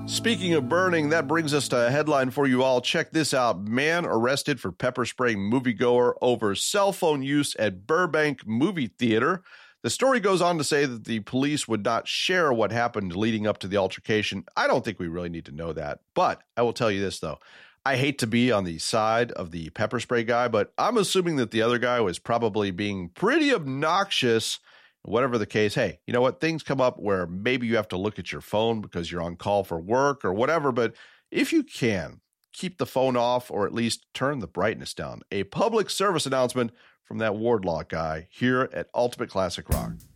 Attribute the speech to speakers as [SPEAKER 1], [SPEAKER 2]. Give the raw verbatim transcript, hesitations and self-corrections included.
[SPEAKER 1] Speaking of burning, that brings us to a headline for you all. Check this out. Man arrested for pepper spraying moviegoer over cell phone use at Burbank movie theater. The story goes on to say that the police would not share what happened leading up to the altercation. I don't think we really need to know that, but I will tell you this, though. I hate to be on the side of the pepper spray guy, but I'm assuming that the other guy was probably being pretty obnoxious. Whatever the case, hey, you know what? Things come up where maybe you have to look at your phone because you're on call for work or whatever. But if you can, keep the phone off or at least turn the brightness down. A public service announcement from that Wardlaw guy here at Ultimate Classic Rock.